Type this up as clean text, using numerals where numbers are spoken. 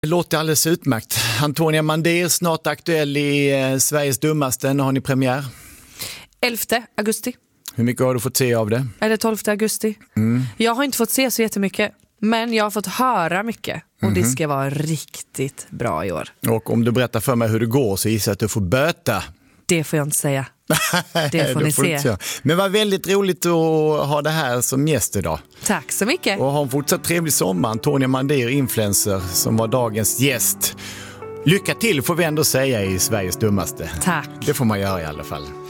Det låter alldeles utmärkt. Antonia Mandir, snart aktuell i Sveriges dummaste. När har ni premiär? 11 augusti. Hur mycket har du fått se av det? Eller 12 augusti. Jag har inte fått se så jättemycket. Men jag har fått höra mycket. Och det ska vara riktigt bra i år. Och om du berättar för mig hur det går så gissar jag att du får böta. Det får jag inte säga. Det får ni se. Men vad väldigt roligt att ha det här som gäst idag. Tack så mycket. Och ha en fortsatt trevlig sommar. Antonia Mandir, influencer, som var dagens gäst. Lycka till får vi ändå säga i Sveriges dummaste. Tack. Det får man göra i alla fall.